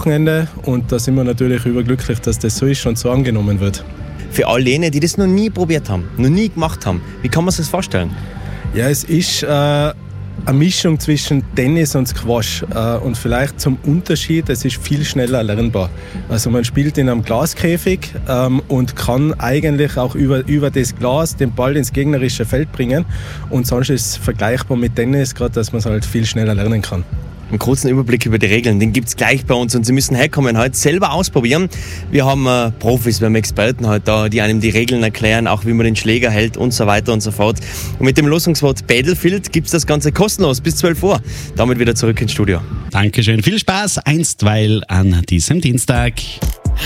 Wochenende und da sind wir natürlich überglücklich, dass das so ist und so angenommen wird. Für all jene, die das noch nie probiert haben, noch nie gemacht haben, wie kann man sich das vorstellen? Ja, es ist eine Mischung zwischen Tennis und Squash und vielleicht zum Unterschied, es ist viel schneller lernbar. Also man spielt in einem Glaskäfig und kann eigentlich auch über das Glas den Ball ins gegnerische Feld bringen und sonst ist es vergleichbar mit Tennis, gerade dass man es halt viel schneller lernen kann. Einen kurzen Überblick über die Regeln, den gibt es gleich bei uns und Sie müssen herkommen, heute selber ausprobieren. Wir haben Profis, wir haben Experten heute da, die einem die Regeln erklären, auch wie man den Schläger hält und so weiter und so fort. Und mit dem Losungswort Battlefield gibt es das Ganze kostenlos bis 12 Uhr. Damit wieder zurück ins Studio. Dankeschön, viel Spaß einstweilen an diesem Dienstag.